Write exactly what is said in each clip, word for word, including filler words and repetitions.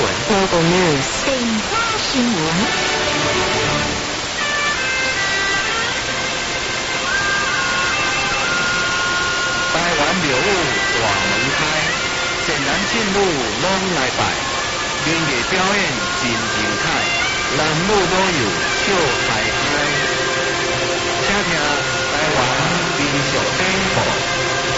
闻 Global News 顶花新闻。 台湾庙宇大门开，自然进入拢来拜，民艺表演真精彩，男女老幼笑开开。请听台湾民俗典故。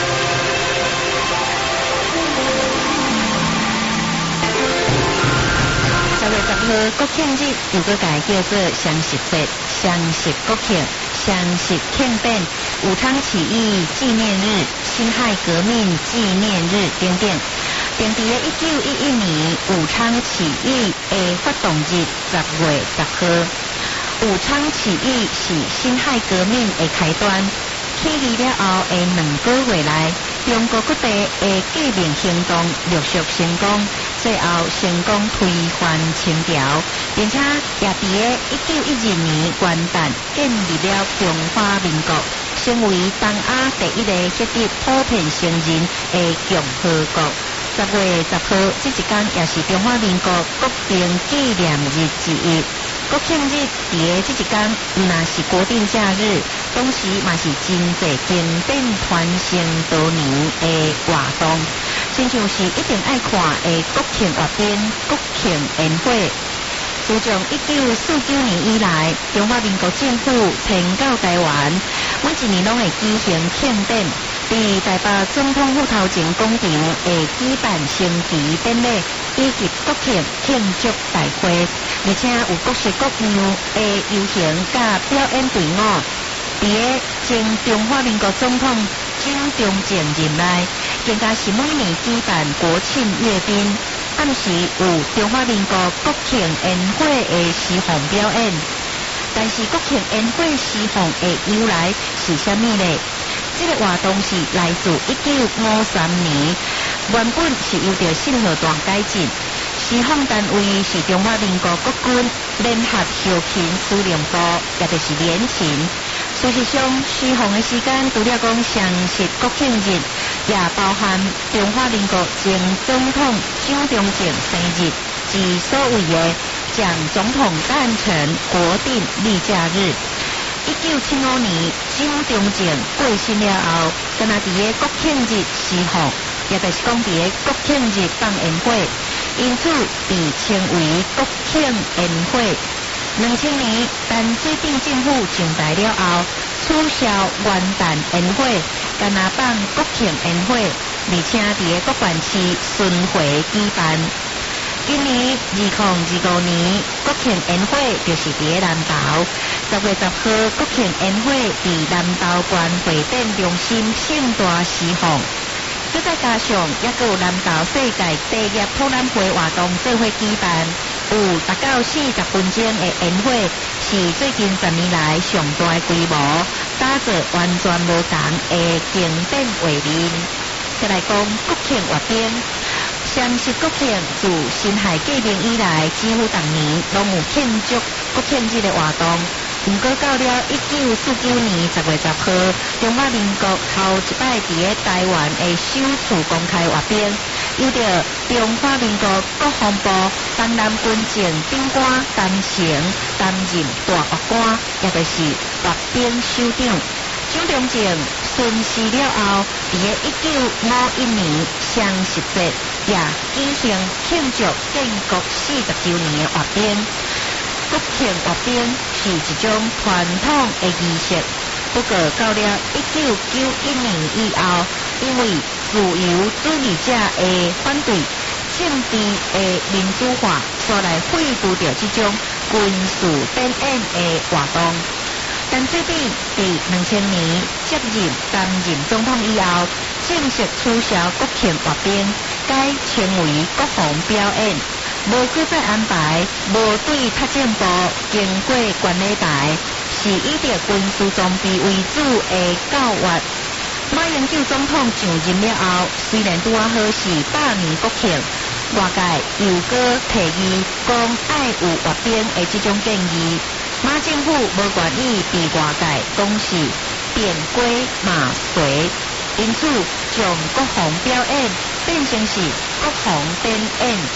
十月十号国庆日，又搁改叫做双十节、双十国庆、双十庆典、武昌起义纪念日、辛亥革命纪念日等等。定伫咧一九一一年武昌起义的发动日十月十号。武昌起义是辛亥革命的开端。起义了后的两个月来，中国各地的革命行动陆续成功，最后成功推翻清朝，并且也伫咧一九一二年元旦建立了中华民国，成为东亚第一个获得普遍承认的共和国。十月十號這一天也是中華民國國定紀念日之一。國慶日伫個這一天，毋但是國定假日，同時嘛是真濟經典傳承多年的活動，親像是一定愛看的國慶閱兵、國慶宴會。自從一九四九年以來，中華民國政府遷到台灣，每一年攏會舉行慶典。伫台北總統府頭前廣場會舉辦升旗典禮以及國慶慶祝大會，而且有各式各樣的遊行甲表演隊伍。伫個前中華民國總統蔣中正任內，更加是每年舉辦國慶閱兵，暗時有中華民國國慶宴會的詩項表演。但是國慶宴會詩項的由來是啥物呢？這個活動是來自一九五三年，原本是由着信號大改進，施放單位是中華民國國軍聯合後勤司令部，也就是聯勤。事實上，施放的時間除了講雙十國慶日，也包含中華民國前總統蔣中正生日及所謂的蔣總統誕辰國定例假日。一九七五年，蔣中正過身了後，敢若佇個國慶日施放，也就是講佇個國慶日放宴會，因此被稱為國慶宴會。兩千年，但水扁政府上台了後，取消元旦宴會，敢若放國慶宴會，而且佇個各縣市巡迴舉辦。今年二零二五年國慶宴會就是佇南投，十月十號國慶宴會佇南投縣會展中心盛大施放，再再加上也閣有南投世界第一博覽會活動做伙舉辦，有達到四十分鐘的宴會，是最近十年來上大規模，打造完全無同的經典畫面。再來講國慶閱兵。雙十國慶自辛亥革命以來，幾乎逐年攏有慶祝國慶日的活動。毋過到了一九四九年十月十號，中華民國頭一擺佇個台灣的首次公開閱兵，由着中華民國國防部東南軍政長官陳誠擔任大閱官，也就是閱兵首長。蔣中正順勢了後，佇個一九五一年雙十節也舉行慶祝建國四十周年的閱兵。國慶閱兵是一種傳統的儀式，不過到了一九九一年以後，因為自由主義者的反對、政治的民主化，所來廢除掉這種軍事典演的活動。但水扁佇兩千年接任擔任總統以後，正式取消國慶閱兵，改稱為國防表演，無擱再安排無對特戰部經過管理台，是以着軍事裝備為主的教育。馬英九總統上任了後，雖然拄啊好是百年國慶，外界又閣提議講愛有閱兵的這種建議。馬政府無願意被外界講是變龜馬隨，因此將國防表演變成是國防典演。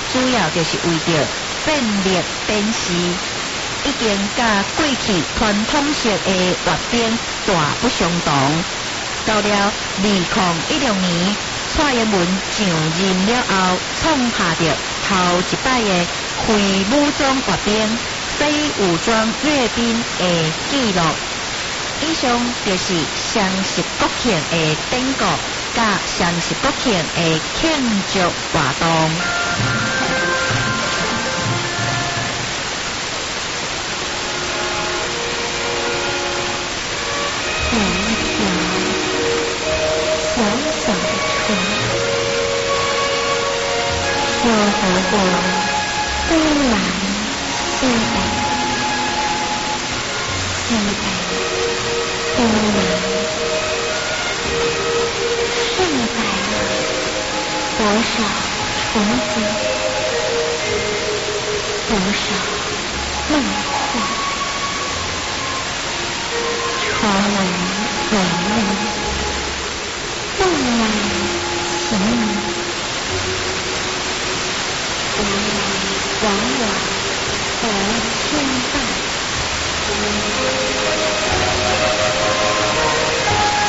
主要就是为着变力变势，已经甲过去传统式的阅兵大不相同。到了二零一六年，蔡英文上任了后，创下着头一摆的非武装阅兵、非武装阅兵的纪录。以上就是双十国庆的典故，甲双十国庆的庆祝活动。 有一条小小的船，我和我飞来飞北，飞北飞南，盛载了多少憧憬，多少梦幻。船来人来，梦来情来，来来往往和牵绊。